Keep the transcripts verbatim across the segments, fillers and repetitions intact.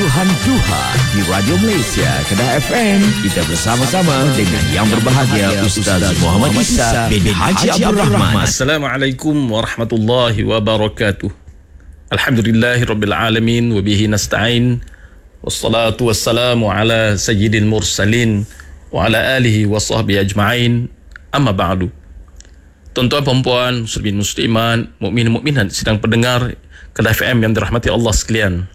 Sentuhan Duha di Radio Malaysia Kedah F M. Kita bersama-sama dengan yang berbahagia Ustaz Muhammad Isa bin Haji Abdul Rahman. Assalamualaikum warahmatullahi wabarakatuh. Alhamdulillahirabbil alamin wa bihi nasta'in. Wassalatu wassalamu ala sayyidil mursalin wa ala alihi wa sahbihi ajma'in. Amma ba'du. Tuan-tuan perempuan, muslimin muslimat, mukmin mukminat sedang pendengar Kedah F M yang dirahmati Allah sekalian.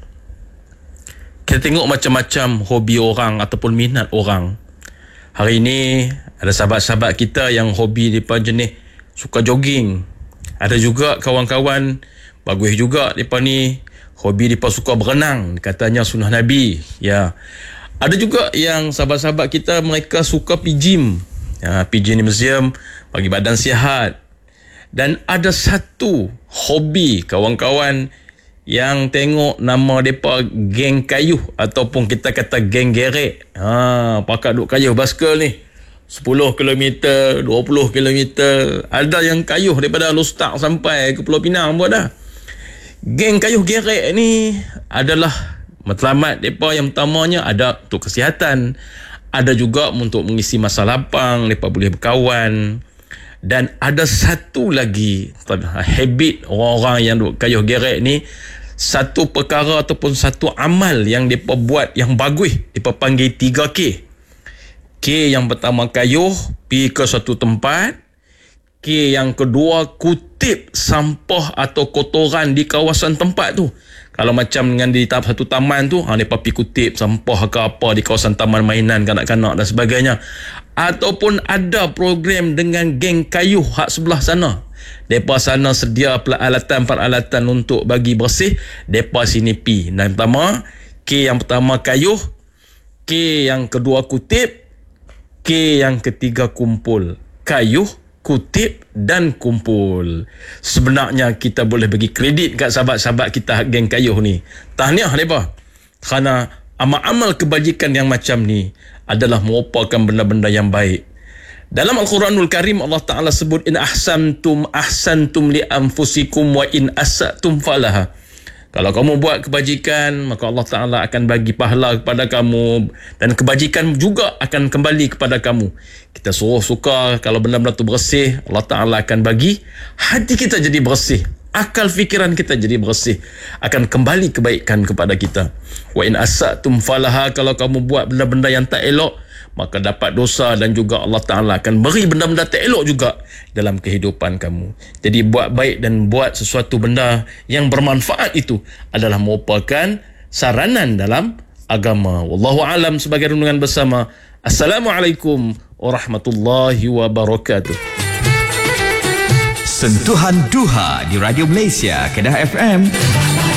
Kita tengok macam-macam hobi orang ataupun minat orang. Hari ini ada sahabat-sahabat kita yang hobi mereka jenis suka jogging. Ada juga kawan-kawan bagus juga mereka ni hobi mereka suka berenang, katanya sunnah Nabi. Ya. Ada juga yang sahabat-sahabat kita mereka suka pergi gym. Ya, pergi gym museum bagi badan sihat. Dan ada satu hobi kawan-kawan yang tengok nama mereka geng kayuh ataupun kita kata geng gerek. Ha, pakat duk kayuh basikal ni sepuluh kilometer, dua puluh kilometer. Ada yang kayuh daripada Lustak sampai ke Pulau Pinang buat dah. Geng kayuh gerek ni adalah matlamat mereka yang pertamanya ada untuk kesihatan, ada juga untuk mengisi masa lapang, mereka boleh berkawan. Dan ada satu lagi habit orang-orang yang duk kayuh gerek ni, satu perkara ataupun satu amal yang mereka buat yang bagus, mereka panggil tiga K. K yang pertama kayuh, pergi ke satu tempat. K yang kedua kutip sampah atau kotoran di kawasan tempat tu. Kalau macam dengan di tahap satu taman tu, ha, mereka pergi kutip sampah ke apa di kawasan taman mainan kanak-kanak dan sebagainya. Ataupun ada program dengan geng kayuh hak sebelah sana. Mereka sana sedia peralatan-peralatan untuk bagi bersih. Mereka sini pi. Yang pertama, K yang pertama kayuh. K yang kedua kutip. K yang ketiga kumpul. Kayuh, kutip dan kumpul. Sebenarnya kita boleh bagi kredit kat sahabat-sahabat kita geng kayuh ni. Tahniah mereka. Kerana amal-amal kebajikan yang macam ni adalah merupakan benda-benda yang baik. Dalam Al-Quranul Karim Allah Ta'ala sebut in ahsantum ahsantum li anfusikum wa in asatum falaha. Kalau kamu buat kebajikan, maka Allah Ta'ala akan bagi pahala kepada kamu, dan kebajikan juga akan kembali kepada kamu. Kita suruh suka kalau benda-benda tu bersih, Allah Ta'ala akan bagi hati kita jadi bersih, akal fikiran kita jadi bersih, akan kembali kebaikan kepada kita. Wa in asatum falaha, kalau kamu buat benda-benda yang tak elok, maka dapat dosa, dan juga Allah Ta'ala akan beri benda-benda tak elok juga dalam kehidupan kamu. Jadi buat baik dan buat sesuatu benda yang bermanfaat itu adalah merupakan saranan dalam agama. Wallahu alam. Sebagai renungan bersama, Assalamualaikum warahmatullahi wabarakatuh. Sentuhan Duha di Radio Malaysia Kedah F M.